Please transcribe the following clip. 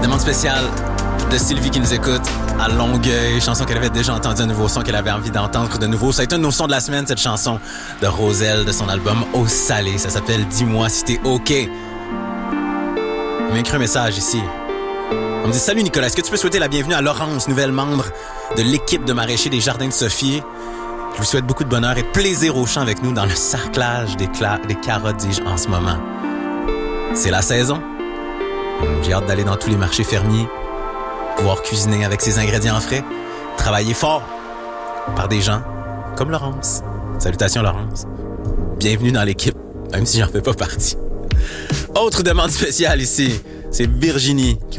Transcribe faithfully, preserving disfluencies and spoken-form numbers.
Demande spéciale de Sylvie qui nous écoute à Longueuil. Chanson qu'elle avait déjà entendue, un nouveau son qu'elle avait envie d'entendre de nouveau. Ça a été un de nos sons de la semaine, cette chanson de Roselle, de son album Eau salée. Ça s'appelle Dis-moi si t'es OK. On m'a écrit un message ici. On me dit « Salut Nicolas, est-ce que tu peux souhaiter la bienvenue à Laurence, nouvelle membre de l'équipe de maraîchers des Jardins de Sophie? Je vous souhaite beaucoup de bonheur et de plaisir au champ avec nous dans le sarclage des, cla- des carottes, dis-je, en ce moment. C'est la saison. J'ai hâte d'aller dans tous les marchés fermiers, pouvoir cuisiner avec ses ingrédients frais, travailler fort par des gens comme Laurence. Salutations Laurence. Bienvenue dans l'équipe, même si j'en fais pas partie. Autre demande spéciale ici, c'est Virginie qui